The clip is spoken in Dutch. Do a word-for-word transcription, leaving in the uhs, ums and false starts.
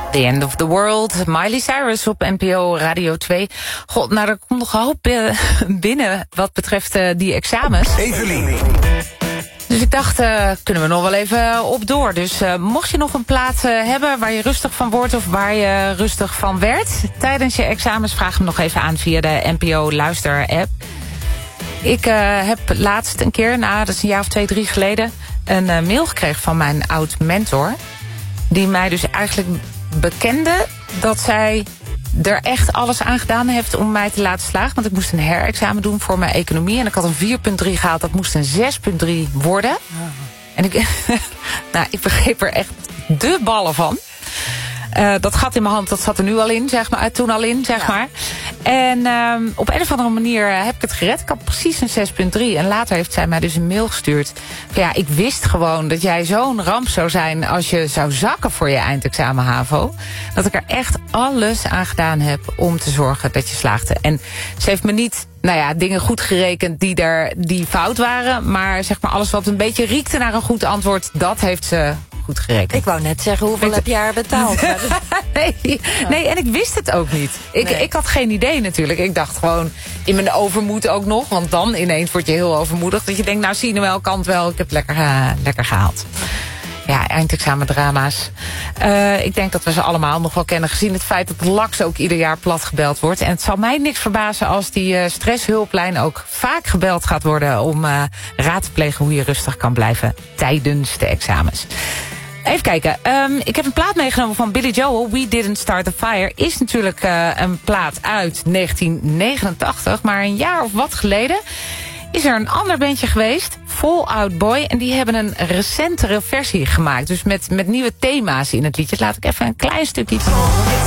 The End of the World, Miley Cyrus op N P O Radio twee. God, nou, er komt nog een hoop binnen wat betreft uh, die examens. Evelien. Dus ik dacht, uh, kunnen we nog wel even op door. Dus uh, mocht je nog een plaat uh, hebben waar je rustig van wordt of waar je rustig van werd tijdens je examens, vraag hem nog even aan via de N P O Luister app. Ik uh, heb laatst een keer, nou, dat is een jaar of twee, drie geleden, een uh, mail gekregen van mijn oud mentor. Die mij dus eigenlijk bekende dat zij er echt alles aan gedaan heeft om mij te laten slagen. Want ik moest een herexamen doen voor mijn economie. En ik had een vier komma drie gehaald, dat moest een zes komma drie worden. Oh. En ik, nou, ik begreep er echt de ballen van. Uh, dat gat in mijn hand, dat zat er nu al in, zeg maar, toen al in, zeg ja. maar. En um, op een of andere manier heb ik het gered. Ik had precies een zes komma drie. En later heeft zij mij dus een mail gestuurd. Van, ja, ik wist gewoon dat jij zo'n ramp zou zijn als je zou zakken voor je eindexamen HAVO. Dat ik er echt alles aan gedaan heb om te zorgen dat je slaagde. En ze heeft me niet, nou ja, dingen goed gerekend die, er, die fout waren. Maar zeg maar alles wat een beetje riekte naar een goed antwoord, dat heeft ze goed gerekend. Ik wou net zeggen, hoeveel heb je haar betaald? nee, nee, en ik wist het ook niet. Ik, nee. ik had geen idee natuurlijk. Ik dacht gewoon in mijn overmoed ook nog. Want dan ineens word je heel overmoedig. Dat je denkt, nou zie je wel, kan het wel. Ik heb lekker, uh, lekker gehaald. Ja, eindexamendrama's. Uh, ik denk dat we ze allemaal nog wel kennen. Gezien het feit dat de Laks ook ieder jaar plat gebeld wordt. En het zal mij niks verbazen als die uh, stresshulplijn ook vaak gebeld gaat worden om uh, raad te plegen hoe je rustig kan blijven tijdens de examens. Even kijken. Um, ik heb een plaat meegenomen van Billy Joel. We Didn't Start the Fire. Is natuurlijk uh, een plaat uit negentien negenentachtig. Maar een jaar of wat geleden is er een ander bandje geweest. Fall Out Boy. En die hebben een recentere versie gemaakt. Dus met, met nieuwe thema's in het liedje. Laat ik even een klein stukje iets horen.